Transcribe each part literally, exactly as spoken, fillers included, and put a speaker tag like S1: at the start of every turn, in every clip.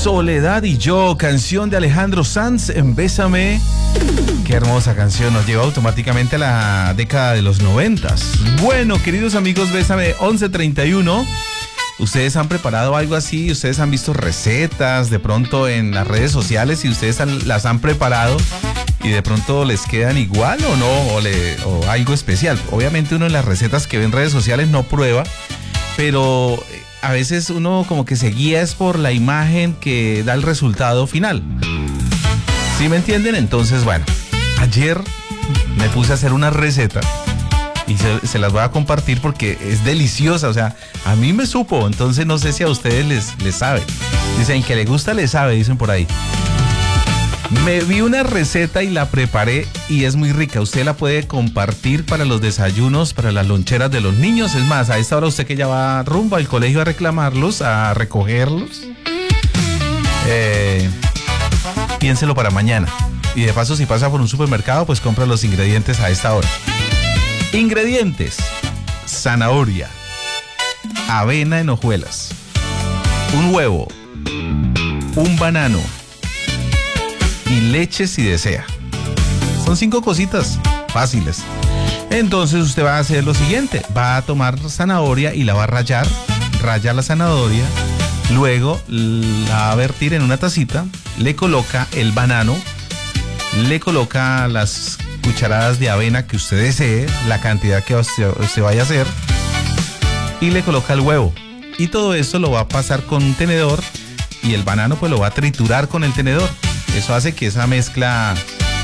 S1: Soledad y yo, canción de Alejandro Sanz en Bésame. Qué hermosa canción, nos lleva automáticamente a la década de los noventas. Bueno, queridos amigos, Bésame once treinta y uno. ¿Ustedes han preparado algo así? ¿Ustedes han visto recetas de pronto en las redes sociales y ustedes han, las han preparado y de pronto les quedan igual o no? O, le, o algo especial. Obviamente uno en las recetas que ve en redes sociales no prueba, pero a veces uno como que se guía es por la imagen que da el resultado final. ¿Sí me entienden? Entonces, bueno, ayer me puse a hacer una receta y se, se las voy a compartir porque es deliciosa, o sea, a mí me supo, entonces no sé si a ustedes les, les sabe. Dicen que le gusta, le sabe, dicen por ahí. Me vi una receta y la preparé y es muy rica. Usted la puede compartir para los desayunos, para las loncheras de los niños. Es más, a esta hora usted que ya va rumbo al colegio a reclamarlos, a recogerlos, eh, piénselo para mañana. Y de paso, si pasa por un supermercado, pues compra los ingredientes a esta hora. Ingredientes: zanahoria, avena en hojuelas, un huevo, un banano y leche si desea. Son cinco cositas fáciles. Entonces usted va a hacer lo siguiente: va a tomar zanahoria y la va a rallar, raya la zanahoria, luego la va a vertir en una tacita, le coloca el banano, le coloca las cucharadas de avena que usted desee, la cantidad que usted, usted vaya a hacer, y le coloca el huevo. Y todo esto lo va a pasar con un tenedor y el banano pues lo va a triturar con el tenedor. Eso hace que esa mezcla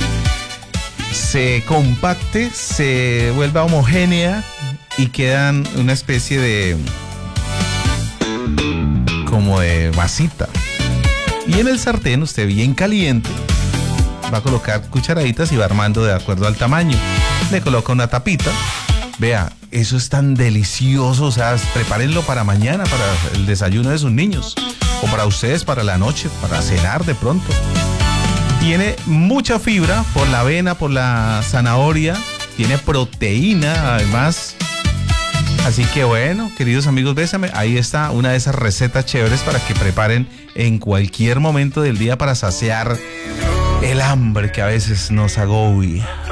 S1: se compacte, se vuelva homogénea y quedan una especie de como de masita. Y en el sartén, usted bien caliente, va a colocar cucharaditas y va armando de acuerdo al tamaño. Le coloca una tapita. Vea, eso es tan delicioso. O sea, prepárenlo para mañana, para el desayuno de sus niños. O para ustedes, para la noche, para cenar de pronto. Tiene mucha fibra por la avena, por la zanahoria. Tiene proteína, además. Así que bueno, queridos amigos, Bésame, ahí está una de esas recetas chéveres para que preparen en cualquier momento del día para saciar el hambre que a veces nos agobia.